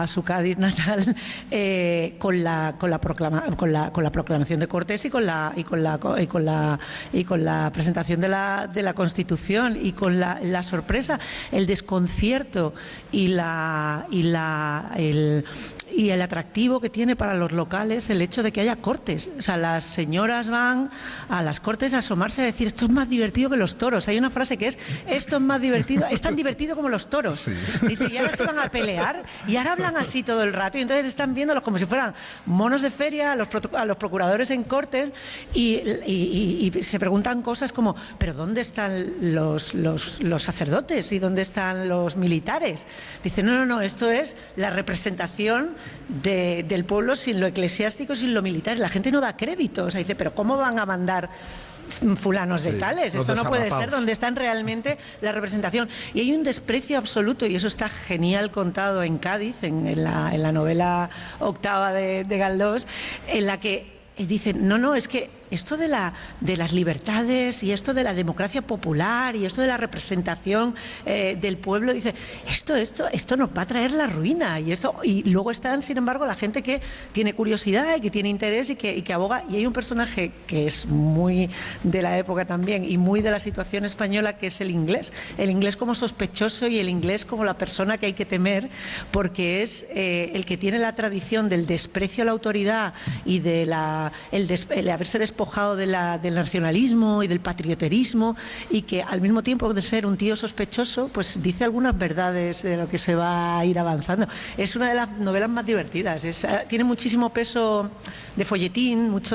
a su Cádiz natal con la proclamación de Cortés y con la presentación de la Constitución, y con la sorpresa, el desconcierto y el atractivo que tiene para los locales el hecho de que haya cortes. O sea, las señoras van a las cortes a asomarse a decir: esto es más divertido que los toros. Hay una frase que es: esto es más divertido, es tan divertido como los toros. Sí. Dice, y ahora se van a pelear, y ahora hablan así todo el rato, y entonces están viéndolos como si fueran monos de feria, a los procuradores en cortes, y se preguntan cosas como: ¿pero dónde están los sacerdotes y dónde están los militares? Dice, no, esto es la representación del pueblo sin lo eclesiástico, sin lo militar. La gente no da crédito. O sea, dice, pero ¿cómo van a mandar fulanos de tales? Esto no puede ser. Donde están realmente la representación. Y hay un desprecio absoluto, y eso está genial contado en Cádiz, en la novela octava de Galdós, en la que dicen, no, es que esto de las libertades y esto de la democracia popular y esto de la representación del pueblo, dice, esto nos va a traer la ruina. Y luego están, sin embargo, la gente que tiene curiosidad y que tiene interés y que aboga. Y hay un personaje que es muy de la época también y muy de la situación española, que es el inglés como sospechoso y el inglés como la persona que hay que temer, porque es el que tiene la tradición del desprecio a la autoridad y de el haberse despojado del nacionalismo y del patrioterismo, y que al mismo tiempo de ser un tío sospechoso, pues dice algunas verdades de lo que se va a ir avanzando. Es una de las novelas más divertidas. Tiene muchísimo peso de folletín, mucho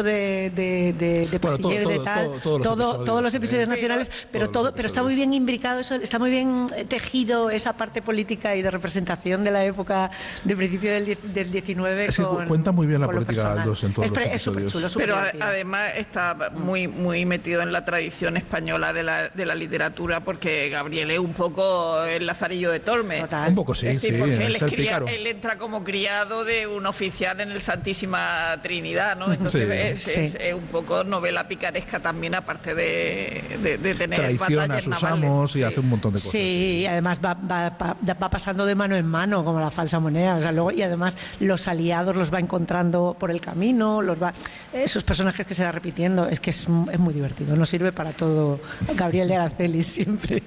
de pasillero, de tal, todos los episodios nacionales, pero está muy bien imbricado, está muy bien tejido esa parte política y de representación de la época de principio del 19. Cuenta muy bien la política de Galdós en todos los es súper chulo, pero además está muy metido en la tradición española de la literatura, porque Gabriel es un poco el Lazarillo de Tormes. Un poco, sí. Es decir, porque él él entra como criado de un oficial en el Santísima Trinidad, ¿no? Entonces es un poco novela picaresca también, aparte de tener traición a sus amos y hace un montón de cosas. Sí, y además va pasando de mano en mano, como la falsa moneda. O sea, luego, y además los aliados los va encontrando por el camino, esos personajes que se va repitiendo. Es que es muy divertido, nos sirve para todo. Gabriel de Araceli siempre.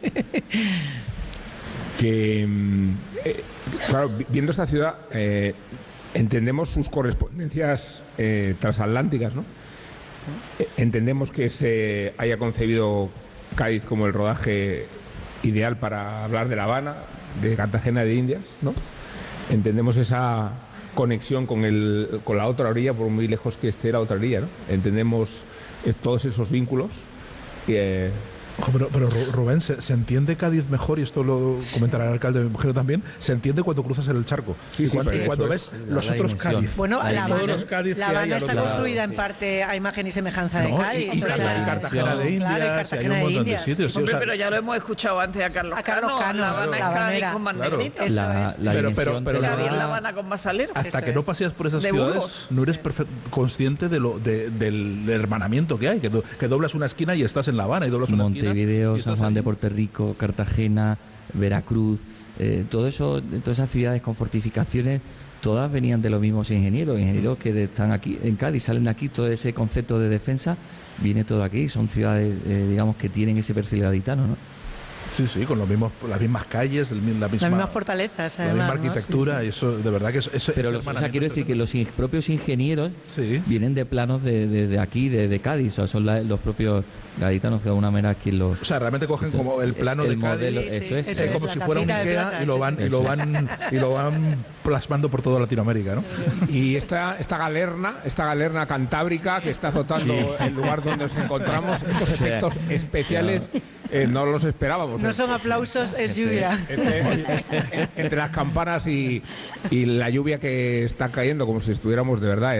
Claro, viendo esta ciudad, entendemos sus correspondencias transatlánticas, ¿no? Entendemos que se haya concebido Cádiz como el rodaje ideal para hablar de La Habana, de Cartagena de Indias, ¿no? Entendemos esa conexión con la otra orilla, por muy lejos que esté la otra orilla, ¿no? Entendemos todos esos vínculos. Pero Rubén, ¿se entiende Cádiz mejor? Y esto lo comentará el alcalde de Mujero también. ¿Se entiende cuando cruzas el charco? Cuando ves los otros Cádiz. Bueno, La Habana está construida en sí. parte a imagen y semejanza de Cádiz. Y Cartagena de Indias, hay un montón de sitios. Hombre, pero ya lo hemos escuchado antes a Carlos Cano. La Habana es Cádiz con más negrita. Pero La Habana con más alerta. Hasta que no paseas por esas ciudades, no eres consciente del hermanamiento que hay, que doblas una esquina y estás en La Habana, y doblas una esquina. Montevideo, San Juan de Puerto Rico, Cartagena, Veracruz, todas esas ciudades con fortificaciones, todas venían de los mismos ingenieros que están aquí en Cádiz, salen de aquí. Todo ese concepto de defensa viene todo aquí. Son ciudades, digamos, que tienen ese perfil gaditano, ¿no? Sí, con las mismas calles, las mismas fortalezas, además, la misma arquitectura, ¿no? Sí. Y eso, de verdad que eso. Pero quiero decir que los propios ingenieros vienen de planos de aquí, de Cádiz, o sea, son los propios gaditanos, de alguna manera, quien los. O sea, realmente cogen como el plano de Cádiz, modelo, eso es como si fuera un Ikea, y lo van plasmando por toda Latinoamérica, ¿no? Y esta galerna cantábrica que está azotando el lugar donde nos encontramos, estos efectos especiales. No los esperábamos. No son aplausos, es lluvia. Entre las campanas y la lluvia que está cayendo, como si estuviéramos de verdad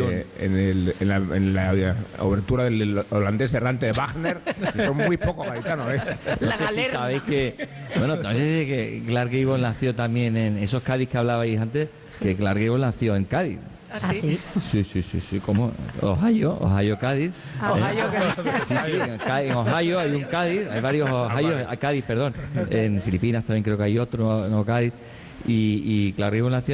en la obertura del holandés errante de Wagner, son muy poco gaditanos. No sé si sabéis que Clark Gable nació también en esos Cádiz que hablabais antes, que Clark Gable nació en Cádiz. ¿Ah, sí? Sí, como Ohio, Cádiz. En Ohio hay un Cádiz, hay varios Ohio, Cádiz, perdón. En Filipinas también creo que hay otro, Cádiz. Y Clark Gable nació